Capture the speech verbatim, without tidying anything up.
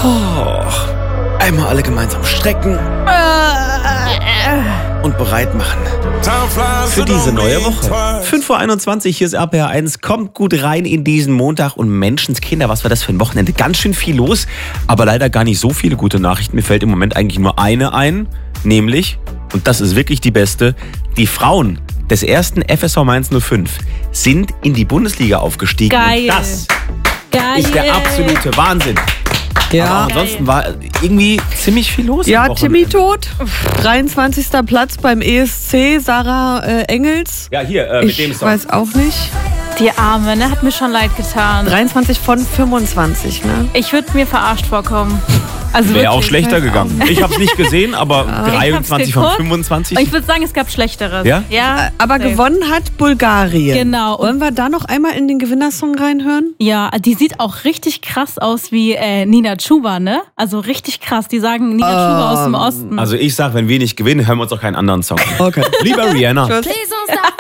Oh, einmal alle gemeinsam strecken und bereit machen für diese neue Woche. fünf Uhr einundzwanzig, hier ist R P R eins. Kommt gut rein in diesen Montag und Menschenskinder, was war das für ein Wochenende? Ganz schön viel los, aber leider gar nicht so viele gute Nachrichten. Mir fällt im Moment eigentlich nur eine ein, nämlich, und das ist wirklich die beste, die Frauen des ersten F S V Mainz null fünf sind in die Bundesliga aufgestiegen. Geil. Und das Geil. ist der absolute Wahnsinn. Ja. Aber ansonsten war irgendwie ziemlich viel los. Ja, am Wochenende. Timmy tot. dreiundzwanzigster Platz beim E S C, Sarah äh, Engels. Ja, hier, äh, mit Ich dem Song. weiß auch nicht. Die Arme, ne? Hat mir schon leid getan. dreiundzwanzig von fünfundzwanzig, ne? Ich würde mir verarscht vorkommen. Also Wäre auch wirklich. schlechter gegangen. Ich habe es nicht gesehen, aber dreiundzwanzig von geguckt. fünfundzwanzig. Und ich würde sagen, es gab Schlechteres. Ja? Ja. Aber safe. gewonnen hat Bulgarien. Genau. Wollen wir da noch einmal in den Gewinnersong reinhören? Ja, die sieht auch richtig krass aus wie äh, Nina Chuba, ne? Also richtig krass. Die sagen Nina Chuba aus dem Osten. Also ich sag, wenn wir nicht gewinnen, hören wir uns auch keinen anderen Song an. Okay. Lieber Rihanna. Tschüss. Please don't stop.